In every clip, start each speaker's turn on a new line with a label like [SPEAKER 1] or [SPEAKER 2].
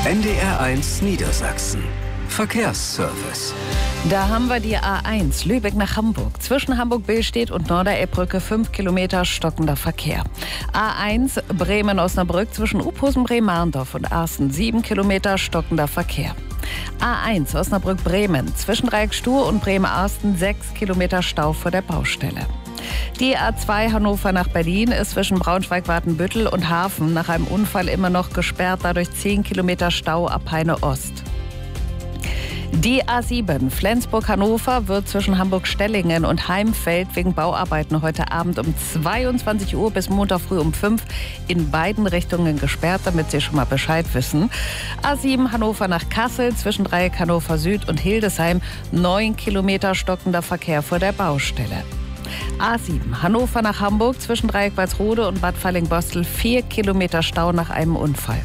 [SPEAKER 1] NDR1 Niedersachsen. Verkehrsservice.
[SPEAKER 2] Da haben wir die A1 Lübeck nach Hamburg. Zwischen Hamburg-Billstedt und Norderelbbrücke 5 Kilometer stockender Verkehr. A1 Bremen-Osnabrück zwischen Uphusen, Bremerndorf und Arsten 7 Kilometer stockender Verkehr. A1 Osnabrück-Bremen zwischen Dreieckstuhr und Bremen-Arsten 6 Kilometer Stau vor der Baustelle. Die A2 Hannover nach Berlin ist zwischen Braunschweig-Watenbüttel und Hafen nach einem Unfall immer noch gesperrt, dadurch 10 Kilometer Stau ab Peine Ost. Die A7 Flensburg-Hannover wird zwischen Hamburg-Stellingen und Heimfeld wegen Bauarbeiten heute Abend um 22 Uhr bis Montag früh um 5 in beiden Richtungen gesperrt, damit Sie schon mal Bescheid wissen. A7 Hannover nach Kassel zwischen Dreieck Hannover Süd und Hildesheim 9 Kilometer stockender Verkehr vor der Baustelle. A7 Hannover nach Hamburg zwischen Dreieck Walsrode und Bad Falling-Bostel 4 Kilometer Stau nach einem Unfall.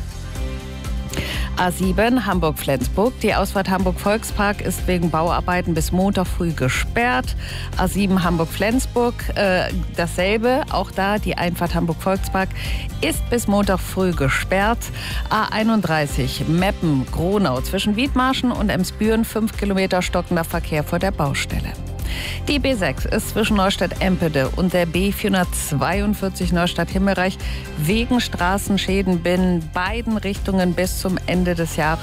[SPEAKER 2] A7 Hamburg-Flensburg. Die Ausfahrt Hamburg-Volkspark ist wegen Bauarbeiten bis Montag früh gesperrt. A7 Hamburg-Flensburg dasselbe. Auch da die Einfahrt Hamburg-Volkspark ist bis Montag früh gesperrt. A31 Meppen-Gronau zwischen Wiedmarschen und Emsbüren 5 Kilometer stockender Verkehr vor der Baustelle. Die B6 ist zwischen Neustadt-Empede und der B442 Neustadt-Himmelreich wegen Straßenschäden in beiden Richtungen bis zum Ende des Jahres